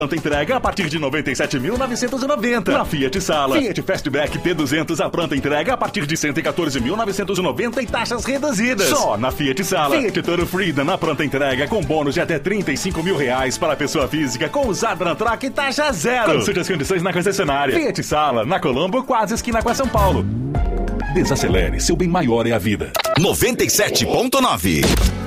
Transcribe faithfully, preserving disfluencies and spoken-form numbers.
Pronta entrega a partir de noventa e sete mil novecentos e noventa. Na Fiat Sala. Fiat Fastback T duzentos a pronta entrega a partir de cento e quatorze mil novecentos e noventa e taxas reduzidas. Só na Fiat Sala. Fiat Toro Freedom na pronta entrega com bônus de até trinta e cinco mil reais para a pessoa física com usado na troca e taxa zero. Consulte as condições na concessionária. Fiat Sala, na Colombo, quase esquina com a São Paulo. Desacelere, seu bem maior é a vida. noventa e sete ponto nove.